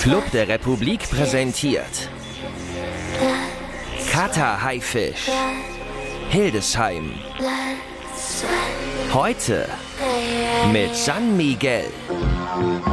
Club der Republik präsentiert Kater Haifisch, Hildesheim. Heute mit San Miguel.